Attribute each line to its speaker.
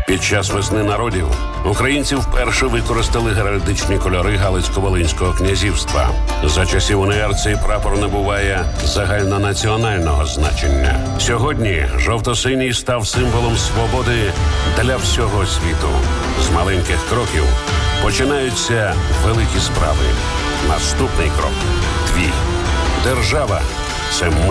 Speaker 1: Під час весни народів українці вперше використали геральдичні кольори Галицько-Волинського князівства. За часів УНР цей прапор набуває загальнонаціонального значення. Сьогодні жовто-синій став символом свободи для всього світу. З маленьких кроків починаються великі справи. Наступний крок – твій. Держава – це ми.